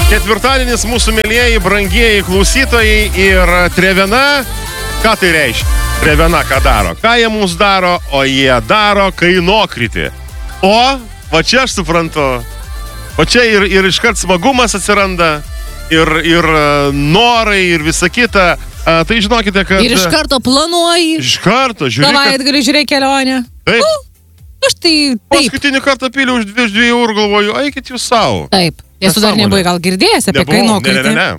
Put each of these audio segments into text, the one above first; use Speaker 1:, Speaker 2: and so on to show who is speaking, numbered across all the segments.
Speaker 1: Ketvirtadienis mūsų mėlieji, brangieji klausytojai ir Trevena. Ką tai reiškia? Trevena ką daro? Ką jie mums daro? O jie daro kainokritį. O, va čia aš suprantu. Va čia ir iškart smagumas atsiranda, ir norai, ir visa kita. Tai žinokite, kad...
Speaker 2: Ir iš karto planuoji.
Speaker 1: Iš karto, žiūrėk.
Speaker 2: Savaitgalį žiūrėk kelionę.
Speaker 1: Taip.
Speaker 2: Aš tai taip.
Speaker 1: Paskutinį kartą piliu už 2 eurų, galvoju, eikit jūs savo.
Speaker 2: Taip. Esu dar nebuvai gal girdėjęs apie kainokritį.
Speaker 1: Ne.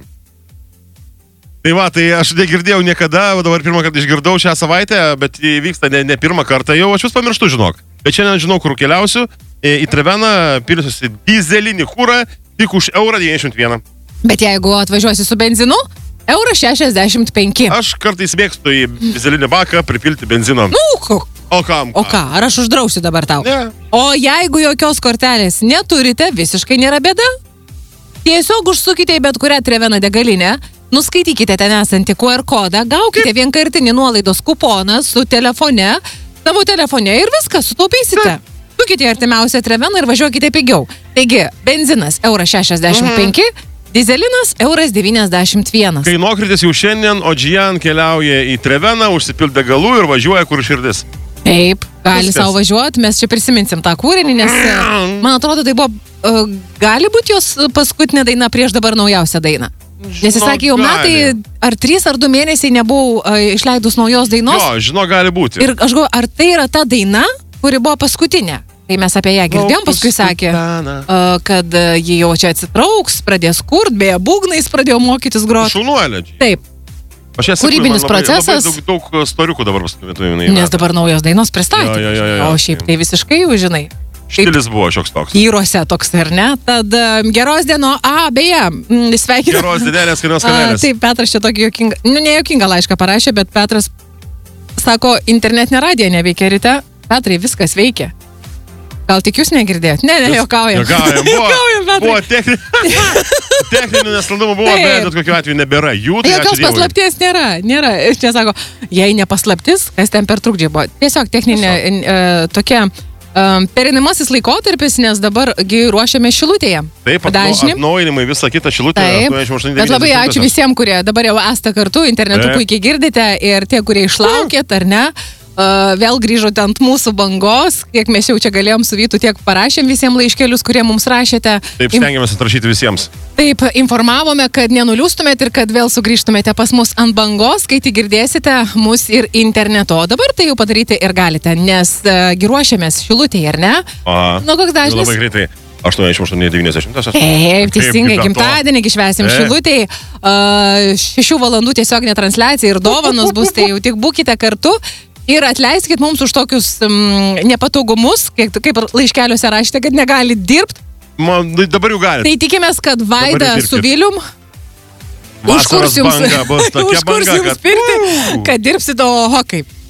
Speaker 1: Tai va, tai aš negirdėjau niekada, dabar pirmą kartą išgirdau šią savaitę, bet vyksta ne pirmą kartą jau, aš vis pamirštu, žinok. Bet šiandien žinau, kur keliausiu, į Treveną pilsiuosi dizelinį kurą tik už 1,91 €.
Speaker 2: Bet jeigu atvažiuosi su benzinu, 1,65 €.
Speaker 1: Aš kartais mėgstu į dizelinį baką pripilti benzino. O kam?
Speaker 2: O ką, ar aš uždrausiu dabar tau?
Speaker 1: Ne.
Speaker 2: O jeigu jokios kortelės neturite, visiškai nėra bėda. Tiesiog užsukite į bet kurią Treveną degalinę, nuskaitykite ten esantį QR kodą, gaukite vienkartinį nuolaidos kuponą su telefone, savo telefone ir viską sutaupysite. Sukite į artimiausią Treveną ir važiuokite pigiau. Taigi, benzinas 1,65 €, dizelinas 1,91 €.
Speaker 1: Kainokritis jau šiandien, o Džian keliauja į Treveną, užsipildė galų ir važiuoja kur širdis.
Speaker 2: Taip, gali savo važiuoti, mes čia prisiminsim tą kūrinį, nes man atrodo, tai buvo, gali būti jos paskutinė daina prieš dabar naujausią dainą. Nes jis sakė, jau metai, ar 3 ar 2 mėnesiai nebuvau išleidus naujos dainos.
Speaker 1: Jo, žinau, gali būti.
Speaker 2: Ir aš galvoju, ar tai yra ta daina, kuri buvo paskutinė? Kai mes apie ją girdėjom, paskui sakė, kad jį jau čia atsitrauks, pradės kurt, beje, būgnais pradėjo mokytis groti.
Speaker 1: Šaunuolė.
Speaker 2: Taip. Kūrybinis procesas.
Speaker 1: Daug storiukų dabar pastumėtų.
Speaker 2: Nes dabar naujos dainos pristatė. O šiaip tai visiškai jau žinai.
Speaker 1: Štilis buvo šioks toks.
Speaker 2: Įruose toks, ar ne? Tad geros dienos. Beje, sveikinu.
Speaker 1: Geros didelės, skanios kanelės.
Speaker 2: Taip, Petras čia tokį jokingą, ne jokingą laišką parašė, bet Petras sako, internetinė radija neveikia ryte. Petrai, viskas veikia. Gal tik jūs negirdėjot? Ne, juokaujam.
Speaker 1: Juokaujam, buvo techninių nesklandumų buvo, bet kokiu atveju nebėra.
Speaker 2: Jokios paslapties nėra. Čia sako, jei ne paslaptis, kas ten per trukdžiai buvo. Tiesiog techninė tokia pereinamasis laikotarpis, nes dabar ruošiame Šilutėje.
Speaker 1: Taip, atnaujinimai visą kitą Šilutėje.
Speaker 2: Taip, bet labai ačiū visiems, kurie dabar jau esate kartu, internetu puikiai girdite ir tie, kurie išlaukėt, ar ne? Vėl grįžote ant mūsų bangos, kiek mes jau čia galėjom su Vytu, tiek parašėm visiems laiškelius, kurie mums rašėte.
Speaker 1: Taip, stengiamės atrašyti visiems.
Speaker 2: Taip, informavome, kad nenuliūstumėt ir kad vėl sugrįžtumėte pas mus ant bangos, kai tik girdėsite mus ir internetu. O dabar tai jau padaryti ir galite, nes ruošiamės Šilutėje, ar ne? Nu, koks dažnis?
Speaker 1: Labai greitai. 88-90.
Speaker 2: Taip, teisingai, gimtadienį švęsim Šilutėje. 6 valandų tiesioginė transliacija ir dovanos bus, tai jau tik būkite kartu. Ir atleiskit mums už tokius nepatogumus, kaip laiškeliuose rašėte, kad negali dirbti.
Speaker 1: Dabar jau gali.
Speaker 2: Tai tikimės, kad Vaida su Vilium užkurs jums pirti, kad dirbsit, oho kaip.